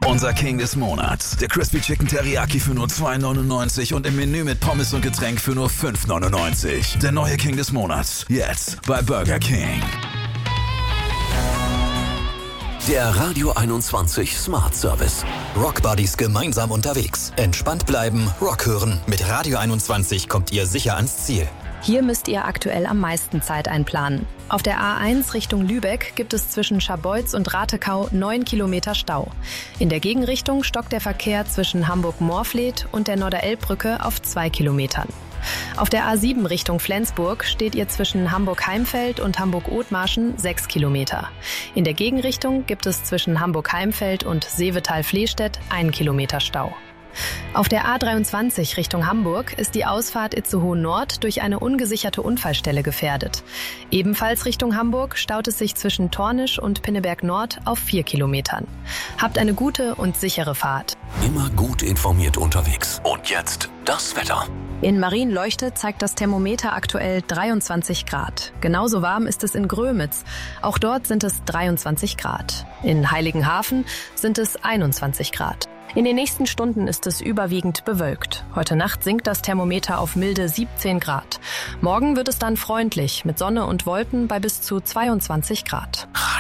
Unser King des Monats. Der Crispy Chicken Teriyaki für nur 2,99 und im Menü mit Pommes und Getränk für nur 5,99. Der neue King des Monats. Jetzt bei Burger King. Der Radio 21 Smart Service. Rock Buddies gemeinsam unterwegs. Entspannt bleiben, Rock hören. Mit Radio 21 kommt ihr sicher ans Ziel. Hier müsst ihr aktuell am meisten Zeit einplanen. Auf der A1 Richtung Lübeck gibt es zwischen Scharbeutz und Ratekau 9 Kilometer Stau. In der Gegenrichtung stockt der Verkehr zwischen Hamburg-Morfleet und der Norderelbbrücke auf 2 Kilometern. Auf der A7 Richtung Flensburg steht ihr zwischen Hamburg-Heimfeld und Hamburg-Othmarschen 6 Kilometer. In der Gegenrichtung gibt es zwischen Hamburg-Heimfeld und Seevetal-Flehstedt 1 Kilometer Stau. Auf der A23 Richtung Hamburg ist die Ausfahrt Itzehoe Nord durch eine ungesicherte Unfallstelle gefährdet. Ebenfalls Richtung Hamburg staut es sich zwischen Tornisch und Pinneberg Nord auf 4 Kilometern. Habt eine gute und sichere Fahrt. Immer gut informiert unterwegs. Und jetzt das Wetter. In Marienleuchte zeigt das Thermometer aktuell 23 Grad. Genauso warm ist es in Grömitz. Auch dort sind es 23 Grad. In Heiligenhafen sind es 21 Grad. In den nächsten Stunden ist es überwiegend bewölkt. Heute Nacht sinkt das Thermometer auf milde 17 Grad. Morgen wird es dann freundlich mit Sonne und Wolken bei bis zu 22 Grad.